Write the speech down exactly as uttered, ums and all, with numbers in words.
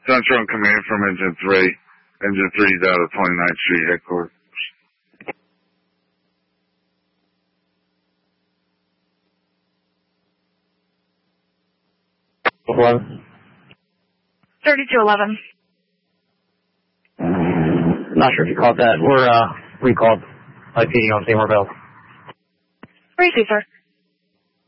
Central and Command from Engine three. Engine three is out of twenty-ninth Street headquarters. eleven. thirty-two eleven. Not sure if you caught that. We're, uh, recalled. I P D on Seymour Bell. Where is he, sir?